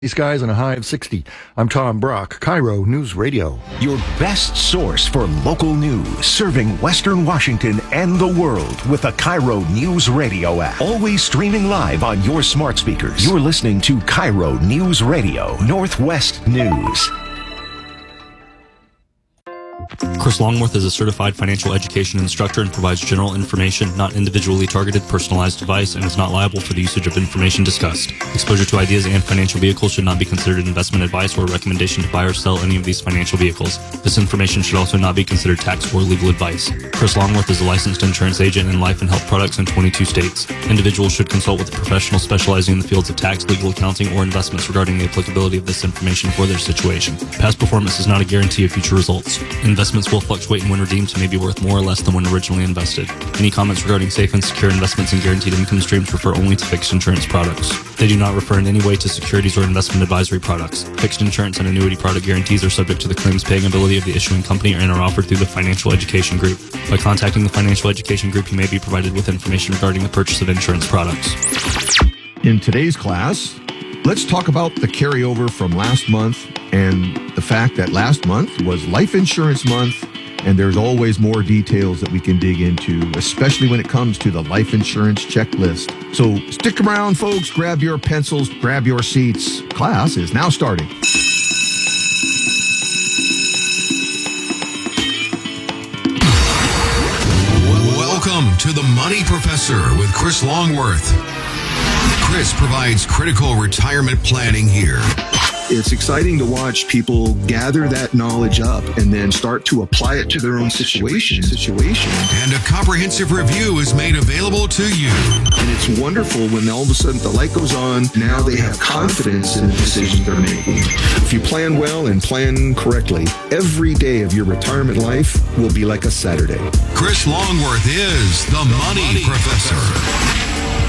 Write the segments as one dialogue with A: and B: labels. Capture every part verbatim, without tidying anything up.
A: These guys on a high of sixty. I'm Tom Brock, Cairo News Radio.
B: Your best source for local news, serving Western Washington and the world with the Cairo News Radio app. Always streaming live on your smart speakers. You're listening to Cairo News Radio, Northwest News.
C: Chris Longworth is a certified financial education instructor and provides general information, not individually targeted, personalized advice, and is not liable for the usage of information discussed. Exposure to ideas and financial vehicles should not be considered investment advice or a recommendation to buy or sell any of these financial vehicles. This information should also not be considered tax or legal advice. Chris Longworth is a licensed insurance agent in life and health products in twenty-two states. Individuals should consult with a professional specializing in the fields of tax, legal, accounting, or investments regarding the applicability of this information for their situation. Past performance is not a guarantee of future results. Investments will fluctuate and when redeemed may be worth more or less than when originally invested. Any comments regarding safe and secure investments and guaranteed income streams refer only to fixed insurance products. They do not refer in any way to securities or investment advisory products. Fixed insurance and annuity product guarantees are subject to the claims paying ability of the issuing company and are offered through the Financial Education Group. By contacting the Financial Education Group, you may be provided with information regarding the purchase of insurance products.
D: In today's class, let's talk about the carryover from last month and the fact that last month was Life Insurance Month, and there's always more details that we can dig into, especially when it comes to the life insurance checklist. So stick around, folks. Grab your pencils, grab your seats. Class is now starting.
E: Welcome to the Money Professor with Chris Longworth. Chris provides critical retirement planning here.
F: It's exciting to watch people gather that knowledge up and then start to apply it to their own situation. situation.
E: And a comprehensive review is made available to you.
F: And it's wonderful when all of a sudden the light goes on. Now they have confidence in the decisions they're making. If you plan well and plan correctly, every day of your retirement life will be like a Saturday.
E: Chris Longworth is the Money, Money Professor. Professor.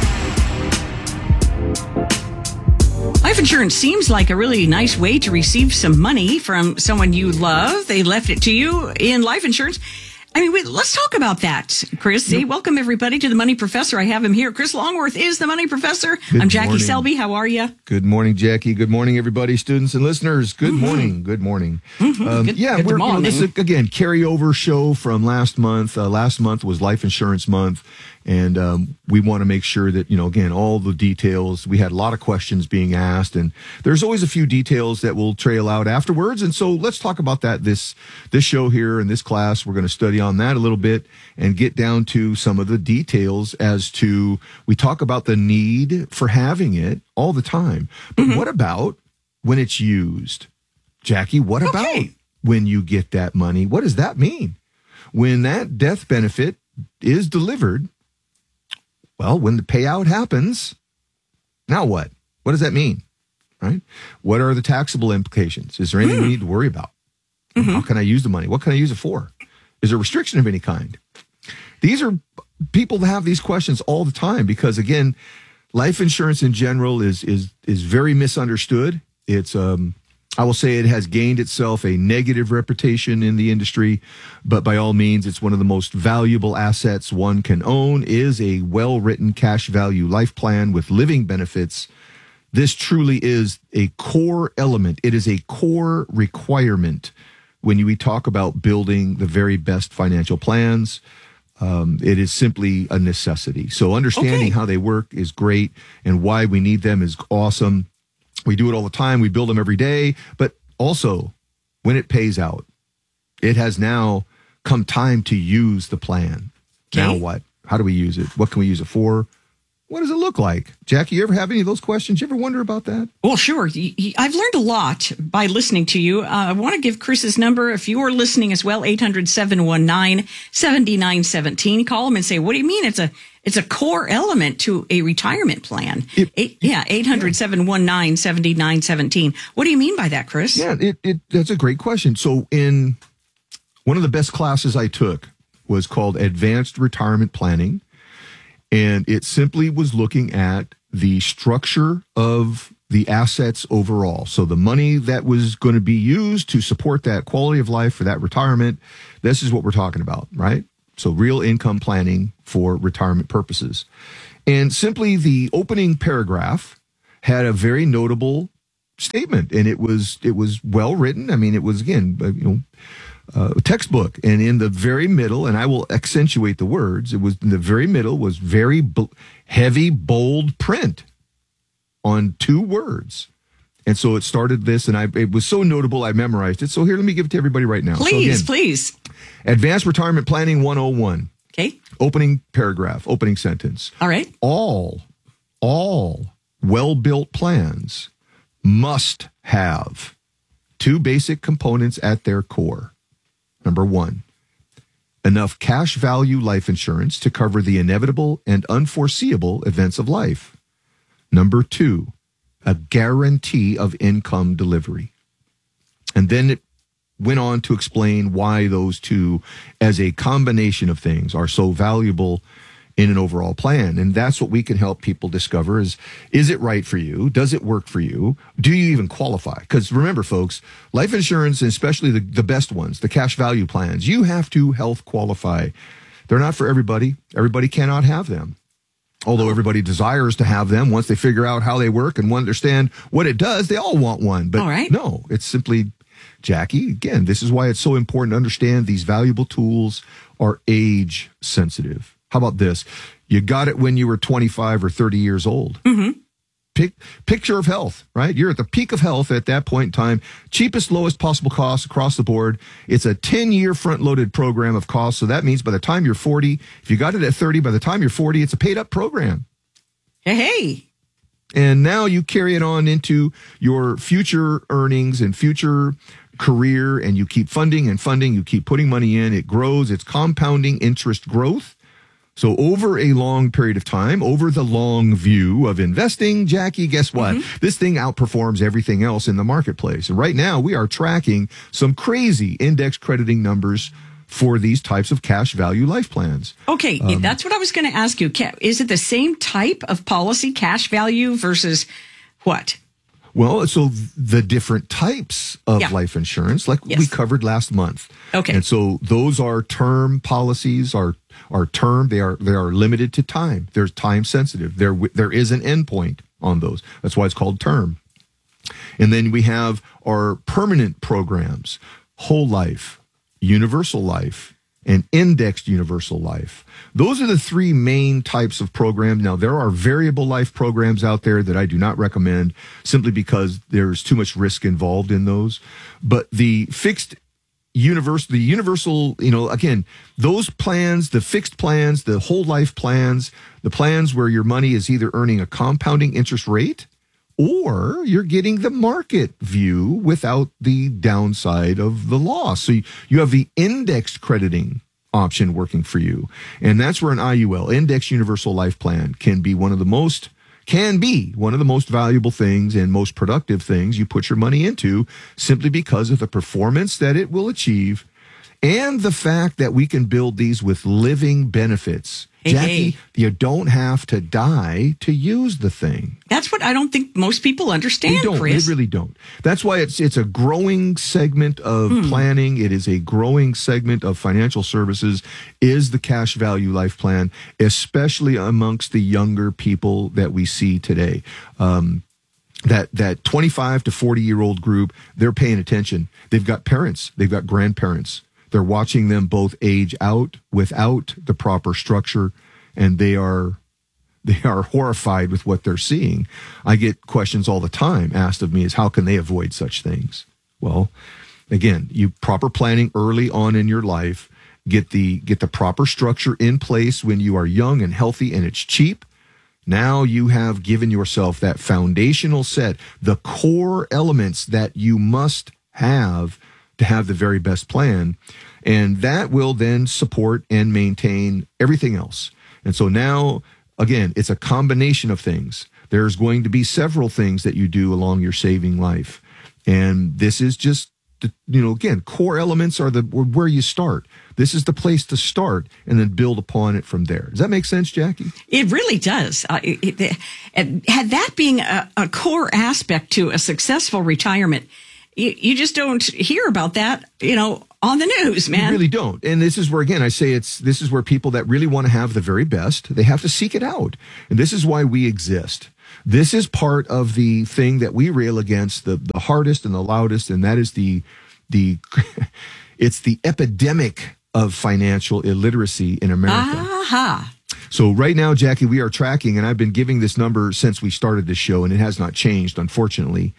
G: Life insurance seems like a really nice way to receive some money from someone you love. They left it to you in life insurance. I mean, wait, let's talk about that, Chris. Yep. Welcome, everybody, to the Money Professor. I have him here. Chris Longworth is the Money Professor. Good I'm Jackie morning. Selby. How are you?
D: Good morning, Jackie. Good morning, everybody, students and listeners. Good mm-hmm. morning. Good morning.
G: Mm-hmm. Um, good,
D: yeah,
G: good
D: we're
G: morning.
D: You know, this is, again, carryover show from last month. Uh, last month was Life Insurance Month. And um, we want to make sure that, you know, again, all the details, we had a lot of questions being asked, and there's always a few details that will trail out afterwards. And so let's talk about that this this show here in this class. We're going to study on that a little bit and get down to some of the details as to, we talk about the need for having it all the time. But mm-hmm. what about when it's used? Jackie, what about
G: okay.
D: when you get that money? What does that mean? When that death benefit is delivered, well, when the payout happens, now what? What does that mean? Right? What are the taxable implications? Is there anything mm. we need to worry about? Mm-hmm. How can I use the money? What can I use it for? Is there a restriction of any kind? These are people that have these questions all the time because, again, life insurance in general is is is very misunderstood. It's um I will say it has gained itself a negative reputation in the industry, but by all means, it's one of the most valuable assets one can own is a well-written cash value life plan with living benefits. This truly is a core element. It is a core requirement when we talk about building the very best financial plans. Um, it is simply a necessity. So understanding okay. how they work is great, and why we need them is awesome. We do it all the time. We build them every day. But also, when it pays out, it has now come time to use the plan. Okay. Now what? How do we use it? What can we use it for? What does it look like? Jackie, you ever have any of those questions? You ever wonder about that?
G: Well, sure. I've learned a lot by listening to you. Uh, I want to give Chris's number, if you are listening as well, eight hundred, seven one nine, seven nine one seven. Call him and say, what do you mean? It's a it's a core element to a retirement plan. It, Eight, yeah, eight hundred, seven one nine, seven nine one seven. What do you mean by that, Chris?
D: Yeah, it, it that's a great question. So in one of the best classes I took was called Advanced Retirement Planning. And it simply was looking at the structure of the assets overall. So the money that was going to be used to support that quality of life for that retirement, this is what we're talking about, right? So real income planning for retirement purposes. And simply the opening paragraph had a very notable statement, and it was it was well written. I mean, it was again, uh, you know, uh, textbook, and in the very middle, and I will accentuate the words. It was in the very middle was very b- heavy, bold print on two words, and so it started this, and I it was so notable I memorized it. So here, let me give it to everybody right now.
G: Please,
D: so again,
G: please.
D: Advanced Retirement Planning one oh one.
G: Okay.
D: Opening paragraph, opening sentence.
G: All right.
D: All, all well-built plans must have two basic components at their core. Number one, enough cash value life insurance to cover the inevitable and unforeseeable events of life. Number two, a guarantee of income delivery. And then it went on to explain why those two, as a combination of things, are so valuable in an overall plan. And that's what we can help people discover is, is it right for you? Does it work for you? Do you even qualify? Because remember, folks, life insurance, and especially the, the best ones, the cash value plans, you have to health qualify. They're not for everybody. Everybody cannot have them. Although everybody desires to have them once they figure out how they work and understand what it does, they all want one. But
G: all right.
D: No, it's simply, Jackie, again, this is why it's so important to understand these valuable tools are age sensitive. How about this? You got it when you were twenty-five or thirty years old.
G: Mm-hmm.
D: Pic, picture of health, right? You're at the peak of health at that point in time. Cheapest, lowest possible cost across the board. It's a ten-year front-loaded program of costs. So that means by the time you're forty, if you got it at thirty, by the time you're forty, it's a paid-up program.
G: Hey, hey.
D: And now you carry it on into your future earnings and future career, and you keep funding and funding. You keep putting money in. It grows. It's compounding interest growth. So over a long period of time, over the long view of investing, Jackie, guess what? Mm-hmm. This thing outperforms everything else in the marketplace. And right now we are tracking some crazy index crediting numbers for these types of cash value life plans.
G: Okay, um, that's what I was going to ask you. Is it the same type of policy, cash value versus what?
D: Well, so the different types of yeah. life insurance, like yes. we covered last month.
G: Okay.
D: And so those are term policies, are are term. They are they are limited to time. They're time sensitive. There there is an endpoint on those. That's why it's called term. And then we have our permanent programs, whole life, universal life, and indexed universal life. Those are the three main types of programs. Now, there are variable life programs out there that I do not recommend simply because there's too much risk involved in those. But the fixed universal, the universal, you know, again, those plans, the fixed plans, the whole life plans, the plans where your money is either earning a compounding interest rate or you're getting the market view without the downside of the loss. So you, you have the indexed crediting option working for you. And that's where an I U L, Index Universal Life Plan, can be one of the most, can be one of the most valuable things and most productive things you put your money into simply because of the performance that it will achieve and the fact that we can build these with living benefits.
G: Hey,
D: Jackie,
G: hey.
D: you don't have to die to use the thing.
G: That's what I don't think most people understand,
D: They don't.
G: Chris.
D: They really don't. That's why it's it's a growing segment of hmm. planning. It is a growing segment of financial services, is the cash value life plan, especially amongst the younger people that we see today. Um, that that twenty-five to forty-year-old group, they're paying attention. They've got parents. They've got grandparents. They're watching them both age out without the proper structure, and they are they are horrified with what they're seeing. I get questions all the time asked of me is how can they avoid such things? Well, again, you proper planning early on in your life, get the get the proper structure in place when you are young and healthy and it's cheap. Now you have given yourself that foundational set, the core elements that you must have to have the very best plan. And that will then support and maintain everything else. And so now, again, it's a combination of things. There's going to be several things that you do along your saving life. And this is just, the, you know, again, core elements are the where you start. This is the place to start and then build upon it from there. Does that make sense, Jackie?
G: It really does. Uh, it, it, it, had that being a, a core aspect to a successful retirement, You, you just don't hear about that, you know, on the news, man.
D: You really don't. And this is where, again, I say it's, this is where people that really want to have the very best, they have to seek it out. And this is why we exist. This is part of the thing that we rail against the, the hardest and the loudest, and that is the the it's the epidemic of financial illiteracy in America.
G: Aha.
D: So right now, Jackie, we are tracking, and I've been giving this number since we started this show, and it has not changed, unfortunately.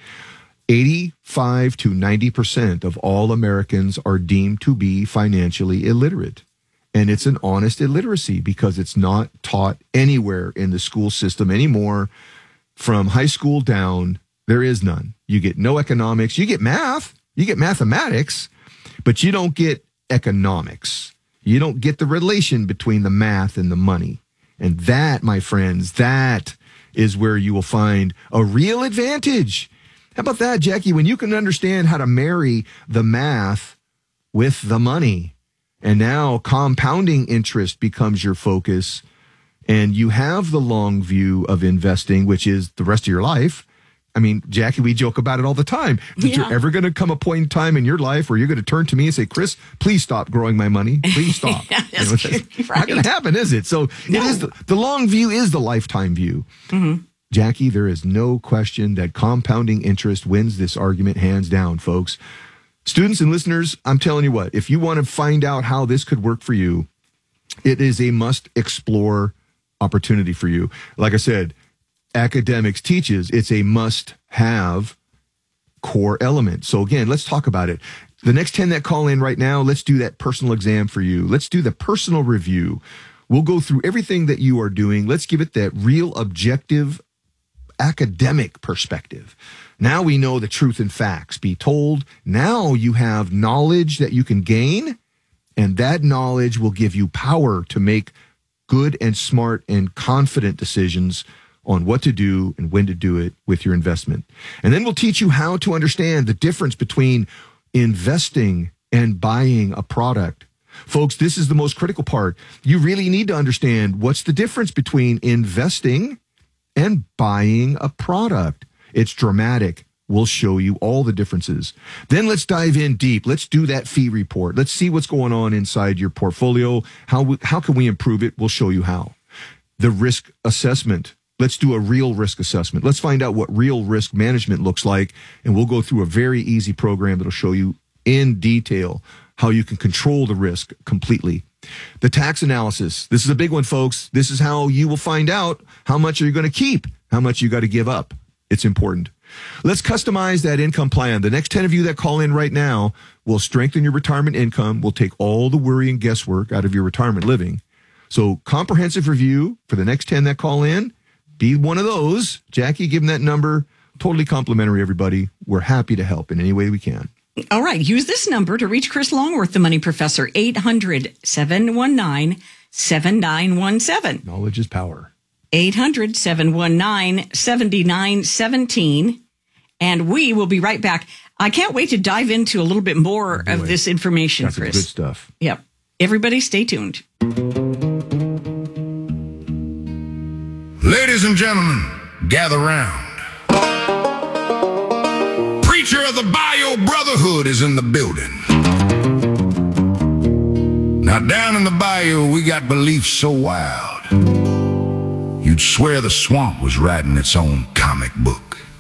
D: eighty-five to ninety percent of all Americans are deemed to be financially illiterate. And it's an honest illiteracy because it's not taught anywhere in the school system anymore. From high school down, there is none. You get no economics. You get math. You get mathematics, but you don't get economics. You don't get the relation between the math and the money. And that, my friends, that is where you will find a real advantage. How about that, Jackie? When you can understand how to marry the math with the money, and now compounding interest becomes your focus, and you have the long view of investing, which is the rest of your life. I mean, Jackie, we joke about it all the time. Is
G: Yeah.
D: there ever going to come a point in time in your life where you're going to turn to me and say, Chris, please stop growing my money. Please stop.
G: Yeah,
D: You know,
G: that's
D: that's
G: right.
D: not going to happen, is it? So
G: No.
D: it is the, the long view is the lifetime view.
G: Mm-hmm.
D: Jackie, there is no question that compounding interest wins this argument hands down, folks. Students and listeners, I'm telling you what, if you want to find out how this could work for you, it is a must explore opportunity for you. Like I said, academics teaches it's a must have core element. So again, let's talk about it. The next ten that call in right now, let's do that personal exam for you. Let's do the personal review. We'll go through everything that you are doing. Let's give it that real objective academic perspective. Now we know the truth and facts be told. Now you have knowledge that you can gain, and that knowledge will give you power to make good and smart and confident decisions on what to do and when to do it with your investment. And then we'll teach you how to understand the difference between investing and buying a product. Folks, this is the most critical part. You really need to understand what's the difference between investing and buying a product. It's dramatic. We'll show you all the differences. Then let's dive in deep. Let's do that fee report. Let's see what's going on inside your portfolio. How, we, how can we improve it? We'll show you how. The risk assessment. Let's do a real risk assessment. Let's find out what real risk management looks like. And we'll go through a very easy program that'll show you in detail how you can control the risk completely. The tax analysis. This is a big one, folks. This is how you will find out how much are you going to keep, how much you got to give up. It's important. Let's customize that income plan. The next ten of you that call in right now will strengthen your retirement income. We'll take all the worry and guesswork out of your retirement living. So comprehensive review for the next ten that call in. Be one of those. Jackie, give them that number. Totally complimentary, everybody. We're happy to help in any way we can.
G: All right. Use this number to reach Chris Longworth, the Money Professor, eight hundred, seven one nine, seven nine one seven.
D: Knowledge is power.
G: eight hundred, seven one nine, seven nine one seven. And we will be right back. I can't wait to dive into a little bit more
D: Oh,
G: of
D: boy.
G: this information,
D: Got some
G: Chris.
D: good stuff.
G: Yep. Everybody stay tuned.
E: Ladies and gentlemen, gather round. Preacher of the Bio Brotherhood is in the building. Now down in the bayou, we got beliefs so wild, you'd swear the swamp was writing its own comic book.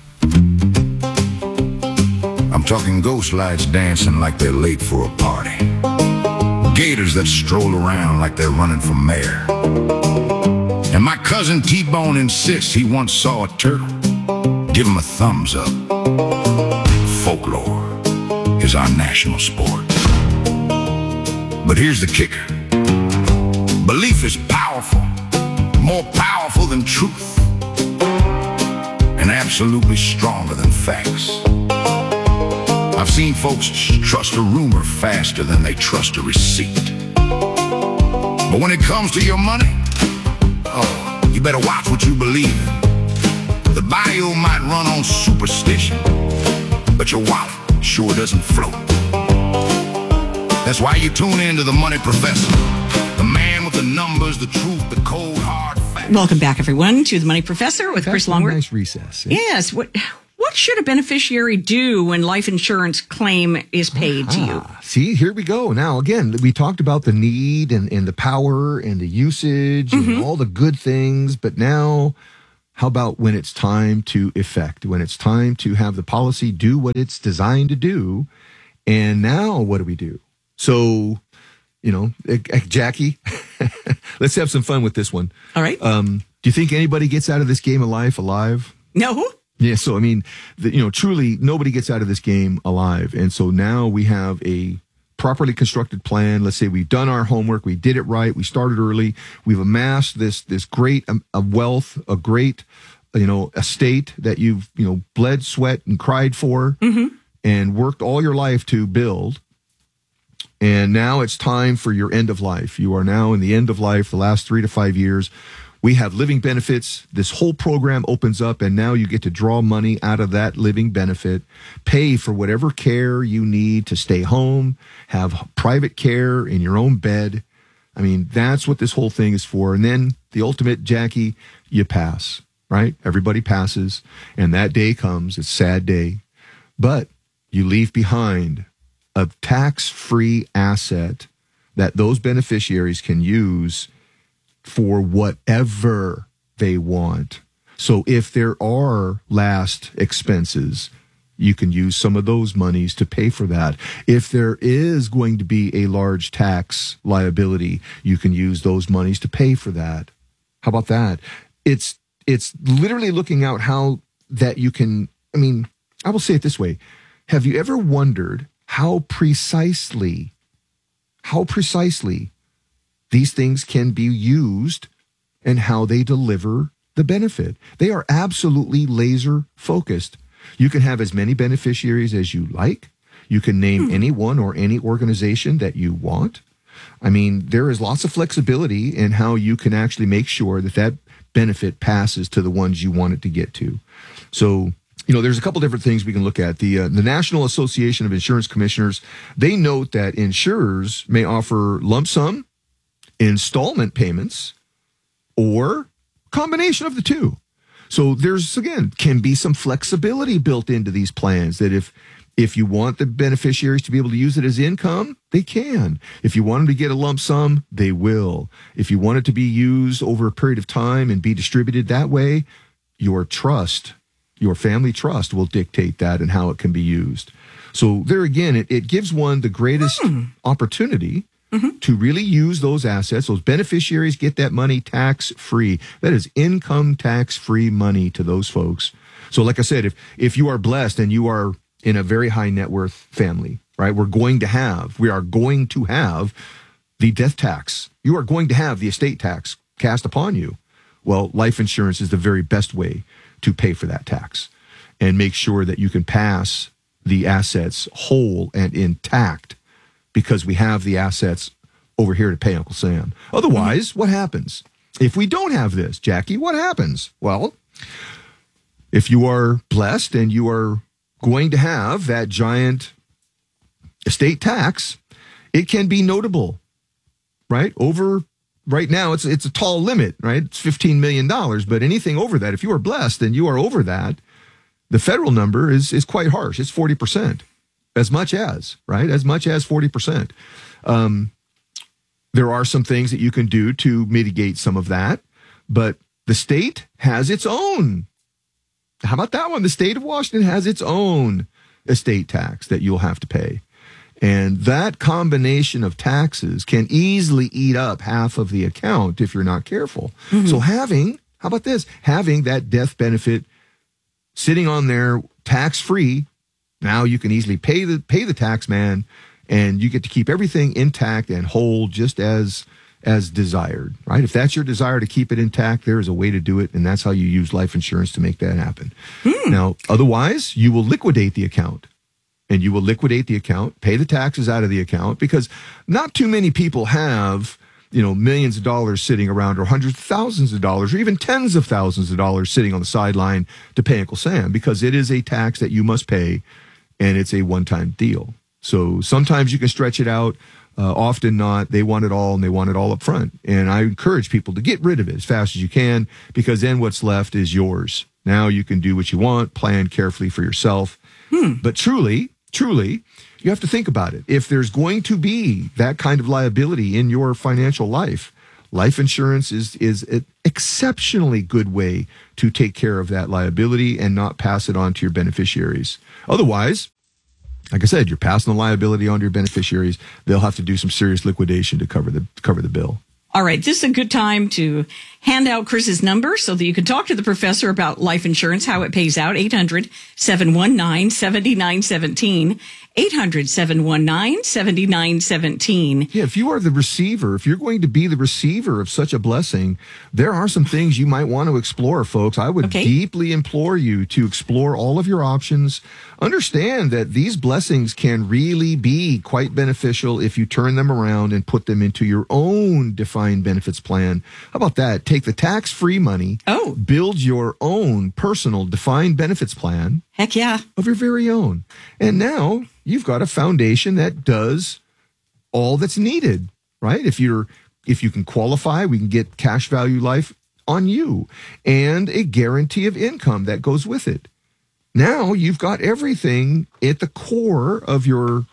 E: I'm talking ghost lights dancing like they're late for a party, gators that stroll around like they're running for mayor. And my cousin T-Bone insists he once saw a turtle. Give him a thumbs up. Folklore is our national sport. But here's the kicker. Belief is powerful, more powerful than truth, and absolutely stronger than facts. I've seen folks trust a rumor faster than they trust a receipt. But when it comes to your money, oh, you better watch what you believe in. The bayou might run on superstition, but your wallet sure doesn't float. That's why you tune in to the Money Professor, the man with the numbers, the truth, the cold, hard facts.
G: Welcome back, everyone, to the Money Professor with Chris
D: That's a
G: Longworth.
D: nice recess. eh?
G: Yes. What What should a beneficiary do when life insurance claim is paid to you?
D: Ah, see, here we go. Now, again, we talked about the need and, and the power and the usage
G: Mm-hmm.
D: and all the good things, but now how about when it's time to effect, when it's time to have the policy do what it's designed to do? And now what do we do? So, you know, Jackie, let's have some fun with this one.
G: All right.
D: Um, do you think anybody gets out of this game of life alive?
G: No.
D: Yeah. So, I mean, the, you know, truly nobody gets out of this game alive. And so now we have a properly constructed plan. Let's say we've done our homework. We did it right. We started early. We've amassed this, this great um, a wealth, a great, you know, estate that you've, you know, bled, sweat and cried for mm-hmm. and worked all your life to build. And now it's time for your end of life. You are now in the end of life, the last three to five years. We have living benefits. This whole program opens up, and now you get to draw money out of that living benefit, pay for whatever care you need to stay home, have private care in your own bed. I mean, that's what this whole thing is for. And then the ultimate, Jackie, you pass, right? Everybody passes, and that day comes. It's a sad day. But you leave behind a tax-free asset that those beneficiaries can use for whatever they want. So if there are last expenses, you can use some of those monies to pay for that. If there is going to be a large tax liability, you can use those monies to pay for that. How about that? It's it's literally looking out how that you can, I mean, I will say it this way. Have you ever wondered how precisely, how precisely these things can be used and how they deliver the benefit? They are absolutely laser focused. You can have as many beneficiaries as you like. You can name hmm. any one or any organization that you want. I mean, there is lots of flexibility in how you can actually make sure that that benefit passes to the ones you want it to get to. So, you know, there's a couple different things we can look at. The uh, the National Association of Insurance Commissioners, they note that insurers may offer lump sum, installment payments, or combination of the two. So there's, again, can be some flexibility built into these plans that if if you want the beneficiaries to be able to use it as income, they can. If you want them to get a lump sum, they will. If you want it to be used over a period of time and be distributed that way, your trust, your family trust will dictate that and how it can be used. So there again, it, it gives one the greatest hmm. opportunity Mm-hmm. to really use those assets. Those beneficiaries get that money tax-free. That is income tax-free money to those folks. So like I said, if if you are blessed and you are in a very high net worth family, right, we're going to have, we are going to have the death tax. You are going to have the estate tax cast upon you. Well, life insurance is the very best way to pay for that tax and make sure that you can pass the assets whole and intact, because we have the assets over here to pay Uncle Sam. Otherwise, mm-hmm. what happens? If we don't have this, Jackie, what happens? Well, if you are blessed and you are going to have that giant estate tax, it can be notable, right? Over, right now, it's it's a tall limit, right? It's fifteen million dollars, but anything over that, if you are blessed and you are over that, the federal number is is quite harsh. It's forty percent. As much as, right? As much as forty percent. Um, there are some things that you can do to mitigate some of that, but the state has its own. How about that one? The state of Washington has its own estate tax that you'll have to pay. And that combination of taxes can easily eat up half of the account if you're not careful. Mm-hmm. So having, how about this? Having that death benefit sitting on there tax-free, now you can easily pay the pay the tax man, and you get to keep everything intact and whole just as as desired, right? If that's your desire to keep it intact, there is a way to do it, and that's how you use life insurance to make that happen. Hmm. Now, otherwise, you will liquidate the account, and you will liquidate the account, pay the taxes out of the account, because not too many people have, you know, millions of dollars sitting around, or hundreds of thousands of dollars, or even tens of thousands of dollars sitting on the sideline to pay Uncle Sam, because it is a tax that you must pay. And it's a one-time deal. So sometimes you can stretch it out. Uh, often not. They want it all, and they want it all up front. And I encourage people to get rid of it as fast as you can, because then what's left is yours. Now you can do what you want, plan carefully for yourself. Hmm. But truly, truly, you have to think about it. If there's going to be that kind of liability in your financial life, life insurance is, is an exceptionally good way to take care of that liability and not pass it on to your beneficiaries. Otherwise, like I said, you're passing the liability on to your beneficiaries. They'll have to do some serious liquidation to cover the cover the bill.
G: All right, this is a good time to hand out Chris's number so that you can talk to the professor about life insurance, how it pays out. eight hundred, seven one nine, seven nine one seven. eight hundred, seven one nine, seven nine one seven.
D: Yeah, if you are the receiver, if you're going to be the receiver of such a blessing, there are some things you might want to explore, folks. I would
G: Okay.
D: deeply implore you to explore all of your options. Understand that these blessings can really be quite beneficial if you turn them around and put them into your own defined benefits plan. How about that? Take the tax-free money,
G: Oh.
D: build your own personal defined benefits plan
G: Heck yeah.
D: of your very own. And now you've got a foundation that does all that's needed, right? If you're, if you can qualify, we can get cash value life on you and a guarantee of income that goes with it. Now you've got everything at the core of your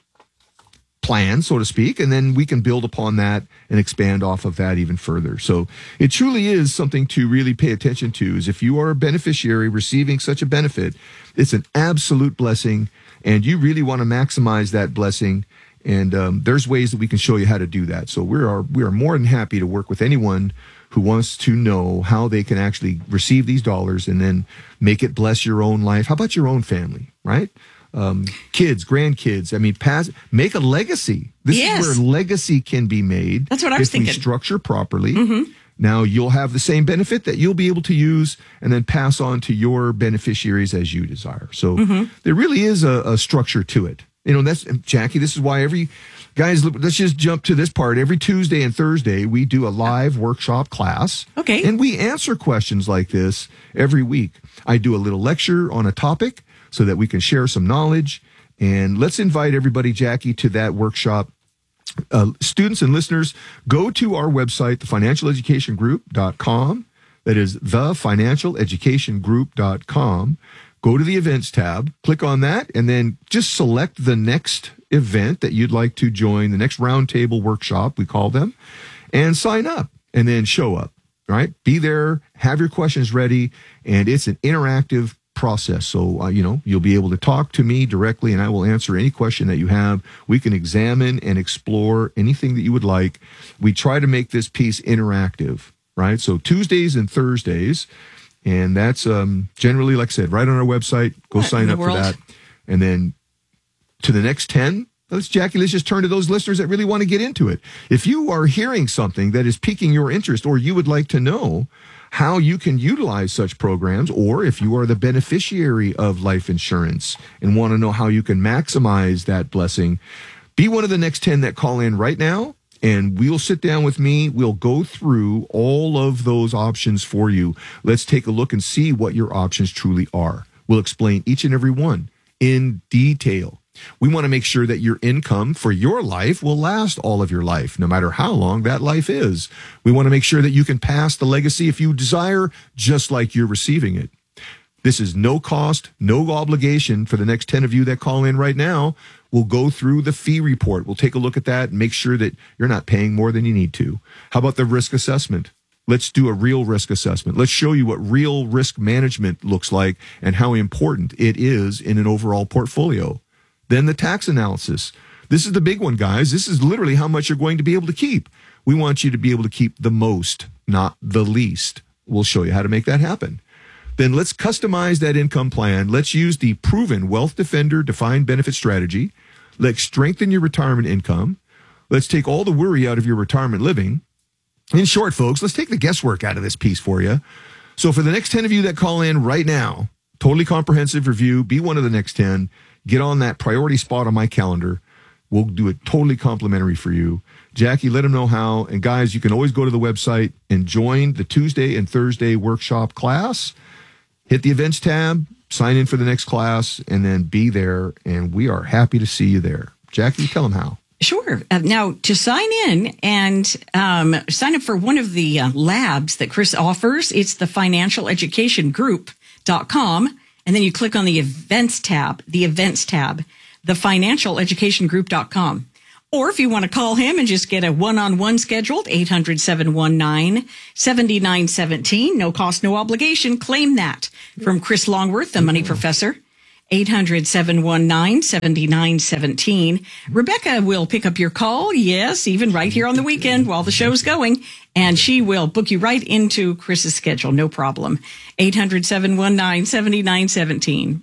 D: plan, so to speak, and then we can build upon that and expand off of that even further. So it truly is something to really pay attention to, is if you are a beneficiary receiving such a benefit, it's an absolute blessing, and you really want to maximize that blessing. And um, there's ways that we can show you how to do that. So we are we are more than happy to work with anyone who wants to know how they can actually receive these dollars and then make it bless your own life. How about your own family, right? Um, kids, grandkids. I mean, pass, make a legacy. This
G: Yes.
D: is where legacy can be made.
G: That's what I was
D: if
G: thinking.
D: we structure properly. Now you'll have the same benefit that you'll be able to use and then pass on to your beneficiaries as you desire. So there really is a, a structure to it. You know, that's Jackie. This is why every guys, let's just jump to this part. Every Tuesday and Thursday, we do a live workshop class.
G: Okay.
D: And we answer questions like this every week. I do a little lecture on a topic so that we can share some knowledge. And let's invite everybody, Jackie, to that workshop. Uh, students and listeners, go to our website, the financial education group dot com. That is the financial education group dot com. Go to the events tab, click on that, and then just select the next event that you'd like to join, the next roundtable workshop, we call them, and sign up, and then show up, right? Be there, have your questions ready, and it's an interactive process. So, uh, you know, you'll be able to talk to me directly, and I will answer any question that you have. We can examine and explore anything that you would like. We try to make this piece interactive, right? So Tuesdays and Thursdays, and that's um, generally, like I said, right on our website. Go
G: What
D: sign
G: in the
D: up for
G: world?
D: that. And then to the next ten, let's, Jackie, let's just turn to those listeners that really want to get into it. If you are hearing something that is piquing your interest, or you would like to know how you can utilize such programs, or if you are the beneficiary of life insurance and want to know how you can maximize that blessing, be one of the next ten that call in right now. And we'll sit down with me. We'll go through all of those options for you. Let's take a look and see what your options truly are. We'll explain each and every one in detail. We want to make sure that your income for your life will last all of your life, no matter how long that life is. We want to make sure that you can pass the legacy if you desire, just like you're receiving it. This is no cost, no obligation for the next ten of you that call in right now. We'll go through the fee report. We'll take a look at that and make sure that you're not paying more than you need to. How about the risk assessment? Let's do a real risk assessment. Let's show you what real risk management looks like and how important it is in an overall portfolio. Then the tax analysis. This is the big one, guys. This is literally how much you're going to be able to keep. We want you to be able to keep the most, not the least. We'll show you how to make that happen. Then let's customize that income plan. Let's use the proven Wealth Defender defined benefit strategy. Let's strengthen your retirement income. Let's take all the worry out of your retirement living. In short, folks, let's take the guesswork out of this piece for you. So for the next ten of you that call in right now, totally comprehensive review, be one of the next ten, get on that priority spot on my calendar. We'll do it totally complimentary for you. Jackie, let them know how. And guys, you can always go to the website and join the Tuesday and Thursday workshop class. Hit the events tab, sign in for the next class, and then be there. And we are happy to see you there. Jackie, tell them how.
G: Sure. Uh, now, to sign in and um, sign up for one of the uh, labs that Chris offers, it's the financial education group dot com. And then you click on the events tab, the events tab, the financial education group dot com. Or if you want to call him and just get a one-on-one scheduled, eight hundred, seven one nine, seven nine one seven. No cost, no obligation. Claim that from Chris Longworth, the Money Professor. eight hundred, seven one nine, seven nine one seven. Rebecca will pick up your call. Yes, even right here on the weekend while the show's going. And she will book you right into Chris's schedule. No problem. eight hundred, seven one nine, seven nine one seven.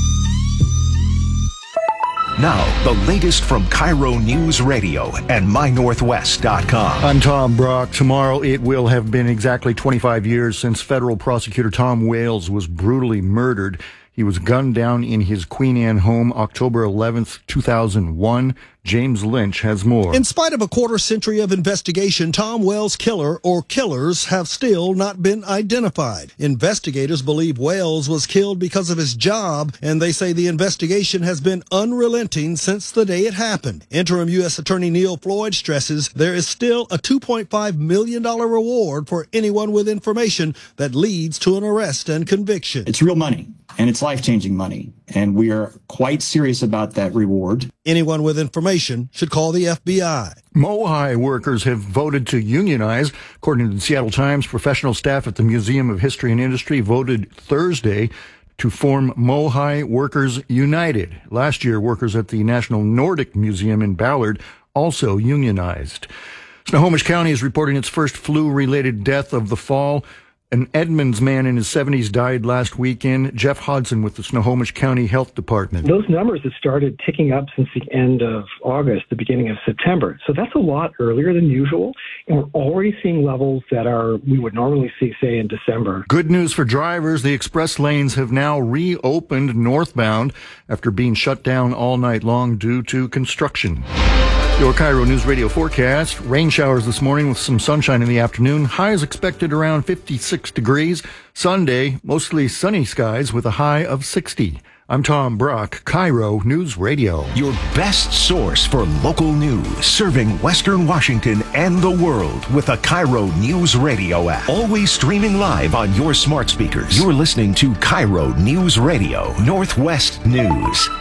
B: Now, the latest from Cairo News Radio and my northwest dot com.
A: I'm Tom Brock. Tomorrow it will have been exactly twenty-five years since federal prosecutor Tom Wales was brutally murdered. He was gunned down in his Queen Anne home October eleventh, two thousand one. James Lynch has more.
H: In spite of a quarter century of investigation, Tom Wales' killer or killers have still not been identified. Investigators believe Wales was killed because of his job, and they say the investigation has been unrelenting since the day it happened. Interim U S Attorney Neil Floyd stresses there is still a two point five million dollars reward for anyone with information that leads to an arrest and conviction.
I: It's real money, and it's life-changing money, and we are quite serious about that reward.
H: Anyone with information should call the F B I.
A: Mohi workers have voted to unionize. According to the Seattle Times, professional staff at the Museum of History and Industry voted Thursday to form Mohi Workers United. Last year, workers at the National Nordic Museum in Ballard also unionized. Snohomish County is reporting its first flu-related death of the fall. An Edmonds man in his seventies died last weekend. Jeff Hodson with the Snohomish County Health Department.
J: Those numbers have started ticking up since the end of August, the beginning of September. So that's a lot earlier than usual. And we're already seeing levels that are we would normally see, say, in December.
A: Good news for drivers. The express lanes have now reopened northbound after being shut down all night long due to construction. Your Cairo News Radio forecast. Rain showers this morning with some sunshine in the afternoon. Highs expected around fifty-six degrees. Sunday, mostly sunny skies with a high of sixty. I'm Tom Brock, Cairo News Radio.
B: Your best source for local news, serving Western Washington and the world with the Cairo News Radio app. Always streaming live on your smart speakers. You're listening to Cairo News Radio, Northwest News.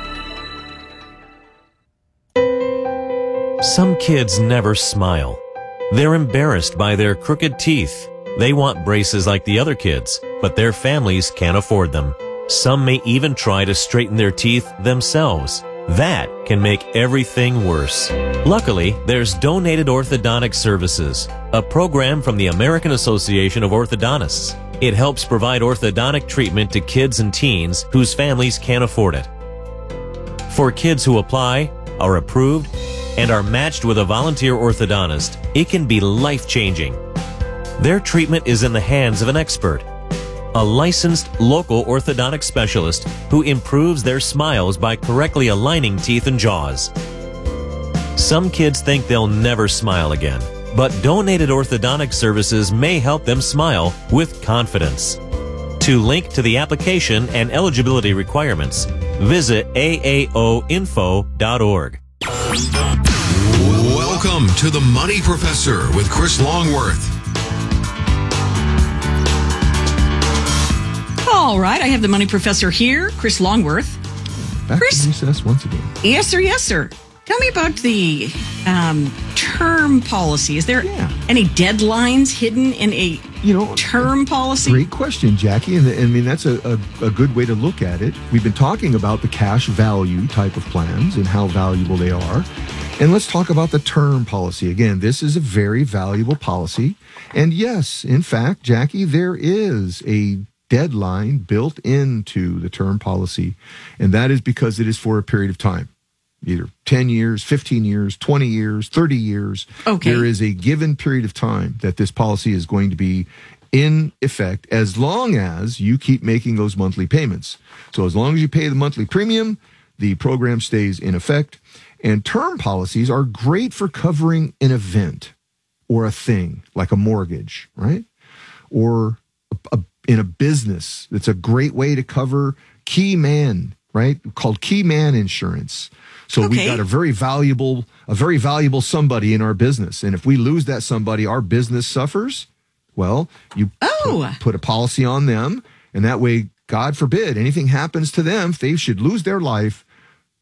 K: Some kids never smile. They're embarrassed by their crooked teeth. They want braces like the other kids, but their families can't afford them. Some may even try to straighten their teeth themselves. That can make everything worse. Luckily, there's Donated Orthodontic Services, a program from the American Association of Orthodontists. It helps provide orthodontic treatment to kids and teens whose families can't afford it. For kids who apply, are approved, and are matched with a volunteer orthodontist, it can be life-changing. Their treatment is in the hands of an expert, a licensed local orthodontic specialist who improves their smiles by correctly aligning teeth and jaws. Some kids think they'll never smile again, but Donated Orthodontic Services may help them smile with confidence. To link to the application and eligibility requirements, visit A A O info dot org.
L: Welcome to the Money Professor with Chris Longworth.
G: All right, I have the Money Professor here, Chris Longworth.
D: Back
G: Chris,
D: to recess once again.
G: Yes, sir. Yes, sir. Tell me about the um, term policy. Is there
D: Yeah.
G: any deadlines hidden in a
D: You know,
G: term policy?
D: Great question, Jackie. And I mean, that's a, a, a good way to look at it. We've been talking about the cash value type of plans and how valuable they are. And let's talk about the term policy. Again, this is a very valuable policy. And yes, in fact, Jackie, there is a deadline built into the term policy. And that is because it is for a period of time. Either ten years, fifteen years, twenty years, thirty years.
G: Okay.
D: There is a given period of time that this policy is going to be in effect as long as you keep making those monthly payments. So as long as you pay the monthly premium, the program stays in effect. And term policies are great for covering an event or a thing like a mortgage, right? Or a, a, in a business, it's a great way to cover key man, right? Called key man insurance. So
G: Okay.
D: we've got a very valuable, a very valuable somebody in our business. And if we lose that somebody, our business suffers. Well, you
G: Oh.
D: put, put a policy on them. And that way, God forbid, anything happens to them, if they should lose their life,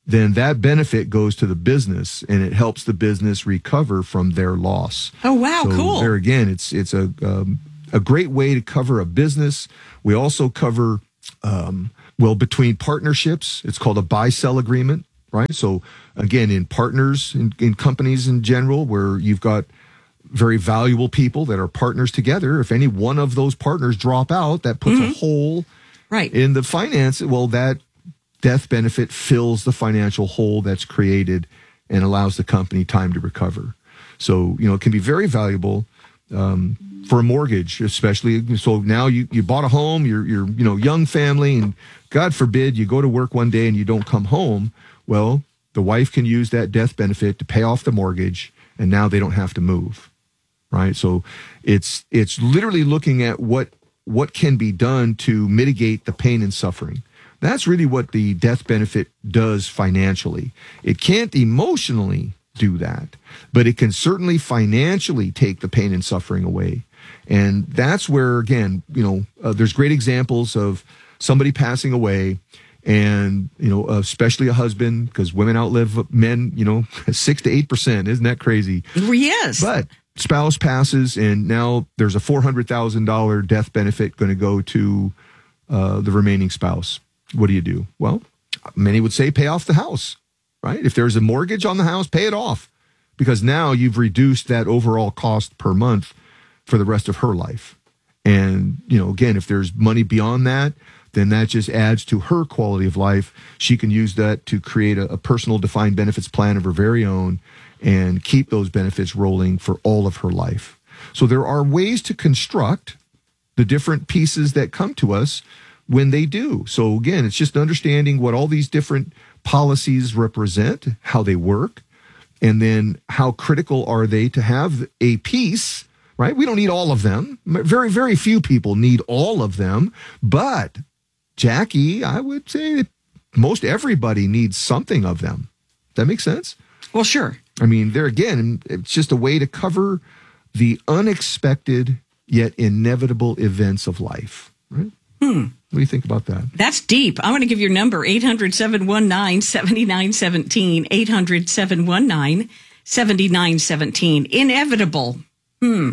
D: then that benefit goes to the business and it helps the business recover from their loss.
G: Oh, wow,
D: so
G: cool.
D: There again, it's it's a um, a great way to cover a business. We also cover, um, well, between partnerships, it's called a buy-sell agreement, right? So again, in partners, in, in companies in general, where you've got very valuable people that are partners together, if any one of those partners drop out, that puts mm-hmm. a hole
G: right.
D: in the finance. Well, that death benefit fills the financial hole that's created and allows the company time to recover. So, you know, it can be very valuable um, for a mortgage, especially. So now you, you bought a home, you're, you're, you know, young family, and God forbid you go to work one day and you don't come home. Well, the wife can use that death benefit to pay off the mortgage, and now they don't have to move, right? So it's it's literally looking at what what can be done to mitigate the pain and suffering. That's really what the death benefit does financially. It can't emotionally do that, but it can certainly financially take the pain and suffering away. And that's where, again, you know, uh, there's great examples of somebody passing away, and, you know, especially a husband, because women outlive men, you know, six to eight percent. Isn't that crazy?
G: Yes.
D: But spouse passes, and now there's a four hundred thousand dollars death benefit going to go to uh, the remaining spouse. What do you do? Well, many would say pay off the house, right? If there's a mortgage on the house, pay it off, because now you've reduced that overall cost per month for the rest of her life. And, you know, again, if there's money beyond that, then that just adds to her quality of life. She can use that to create a, a personal defined benefits plan of her very own and keep those benefits rolling for all of her life. So there are ways to construct the different pieces that come to us when they do. So again, it's just understanding what all these different policies represent, how they work, and then how critical are they to have a piece, right? We don't need all of them. Very, very few people need all of them. But Jackie, I would say that most everybody needs something of them. Does that make sense?
G: Well, sure.
D: I mean, there again, it's just a way to cover the unexpected yet inevitable events of life, right?
G: Hmm.
D: What do you think about that?
G: That's deep. I'm going to give your number, eight hundred, seven one nine, seven nine one seven, eight hundred, seven one nine, seven nine one seven. Inevitable. Hmm.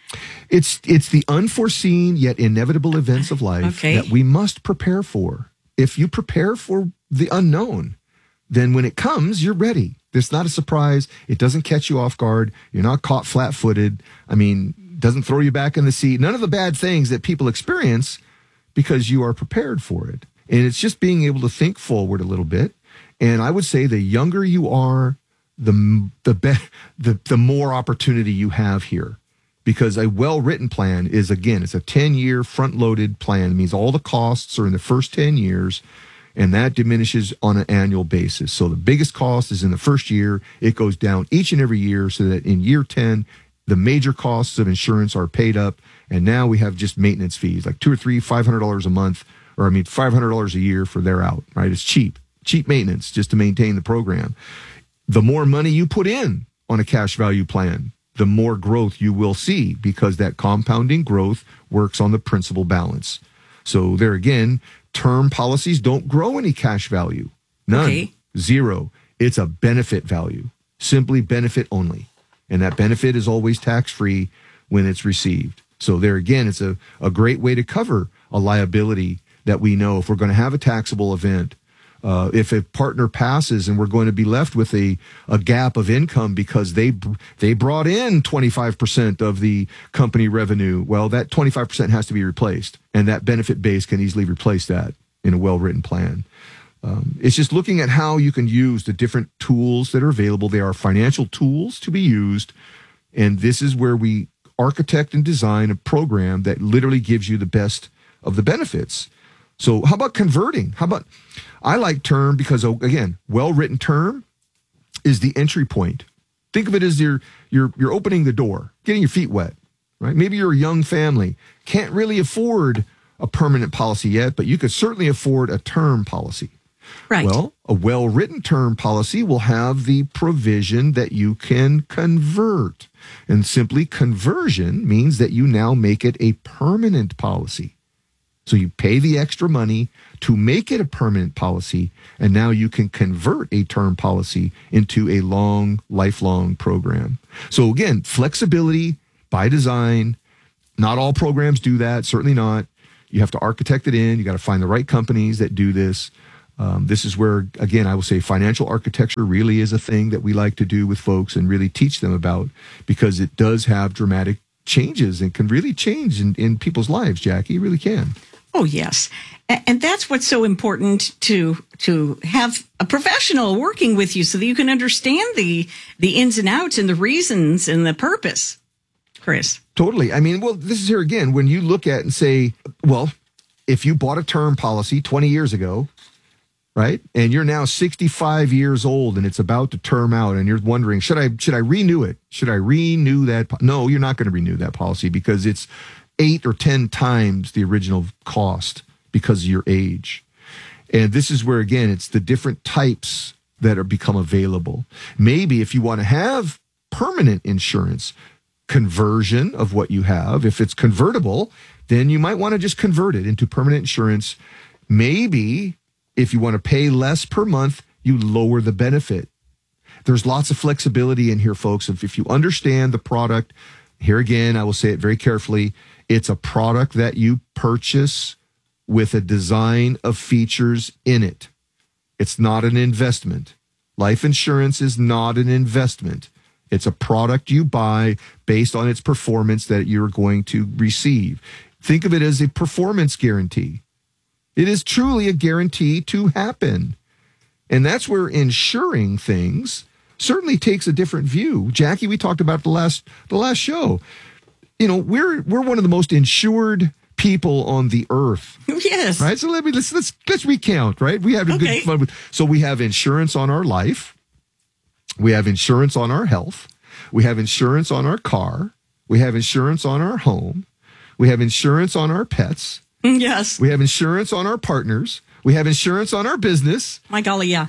D: It's it's the unforeseen yet inevitable events of life
G: okay.
D: that we must prepare for. If you prepare for the unknown, then when it comes, you're ready. It's not a surprise. It doesn't catch you off guard. You're not caught flat-footed. I mean, doesn't throw you back in the seat. None of the bad things that people experience, because you are prepared for it. And it's just being able to think forward a little bit. And I would say the younger you are, the the be, the, the more opportunity you have here. Because a well-written plan is, again, it's a ten-year front-loaded plan. It means all the costs are in the first ten years, and that diminishes on an annual basis. So the biggest cost is in the first year. It goes down each and every year so that in year ten, the major costs of insurance are paid up, and now we have just maintenance fees, like two or three, five hundred dollars a month, or I mean, five hundred dollars a year for they're out, right? It's cheap, cheap maintenance just to maintain the program. The more money you put in on a cash value plan, the more growth you will see, because that compounding growth works on the principal balance. So there again, term policies don't grow any cash value. None.
G: Okay.
D: Zero. It's a benefit value. Simply benefit only. And that benefit is always tax-free when it's received. So there again, it's a, a great way to cover a liability that we know if we're going to have a taxable event. Uh, if a partner passes and we're going to be left with a, a gap of income because they they brought in twenty-five percent of the company revenue, well, that twenty-five percent has to be replaced. And that benefit base can easily replace that in a well-written plan. Um, it's just looking at how you can use the different tools that are available. They are financial tools to be used. And this is where we architect and design a program that literally gives you the best of the benefits. So how about converting? How about, I like term because, again, well-written term is the entry point. Think of it as you're, you're, you're opening the door, getting your feet wet, right? Maybe you're a young family, can't really afford a permanent policy yet, but you could certainly afford a term policy.
G: Right.
D: Well, a well-written term policy will have the provision that you can convert. And simply conversion means that you now make it a permanent policy. So you pay the extra money to make it a permanent policy. And now you can convert a term policy into a long, lifelong program. So again, flexibility by design. Not all programs do that, certainly not. You have to architect it in. You got to find the right companies that do this. Um, this is where, again, I will say financial architecture really is a thing that we like to do with folks and really teach them about, because it does have dramatic changes and can really change in, in people's lives, Jackie. It really can.
G: Oh, yes. And that's what's so important, to to have a professional working with you so that you can understand the the ins and outs and the reasons and the purpose, Chris.
D: Totally. I mean, well, this is here again, when you look at and say, well, if you bought a term policy twenty years ago, right, and you're now sixty-five years old and it's about to term out and you're wondering, should I should I renew it? Should I renew that? Po-? No, you're not going to renew that policy because it's eight or ten times the original cost because of your age. And this is where, again, it's the different types that are become available. Maybe if you want to have permanent insurance, conversion of what you have, if it's convertible, then you might want to just convert it into permanent insurance. Maybe if you want to pay less per month, you lower the benefit. There's lots of flexibility in here, folks. If, if you understand the product, here again, I will say it very carefully. It's a product that you purchase with a design of features in it. It's not an investment. Life insurance is not an investment. It's a product you buy based on its performance that you're going to receive. Think of it as a performance guarantee. It is truly a guarantee to happen. And that's where insuring things certainly takes a different view. Jackie, we talked about the last the last show. You know, we're we're one of the most insured people on the earth.
G: Yes.
D: Right? So let me let's let's let's recount, right? We have a
G: Okay.
D: good fun with so we have insurance on our life. We have insurance on our health. We have insurance on our car. We have insurance on our home. We have insurance on our pets.
G: Yes.
D: We have insurance on our partners. We have insurance on our business.
G: My golly, yeah.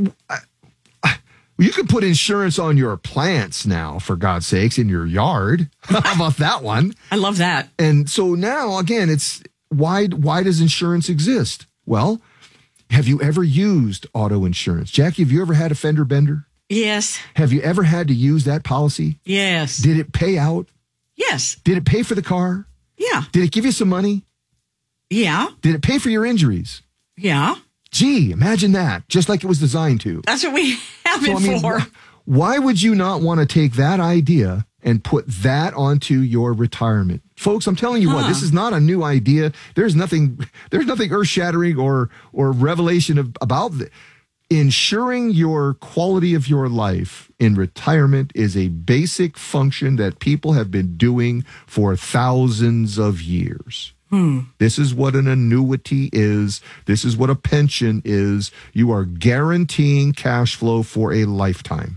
D: You can put insurance on your plants now, for God's sakes, in your yard. How about that one?
G: I love that.
D: And so now, again, it's why, why does insurance exist? Well, have you ever used auto insurance? Jackie, have you ever had a fender bender?
G: Yes.
D: Have you ever had to use that policy?
G: Yes.
D: Did it pay out?
G: Yes.
D: Did it pay for the car?
G: Yeah.
D: Did it give you some money?
G: Yeah.
D: Did it pay for your injuries?
G: Yeah.
D: Gee, imagine that, just like it was designed to.
G: That's what we have
D: So,
G: it
D: I mean,
G: for.
D: wh- why would you not want to take that idea and put that onto your retirement? Folks, I'm telling you what,
G: Huh.
D: this is not a new idea. There's nothing there's nothing earth-shattering or or revelation of, about it. Ensuring your quality of your life in retirement is a basic function that people have been doing for thousands of years.
G: Hmm.
D: This is what an annuity is. This is what a pension is. You are guaranteeing cash flow for a lifetime.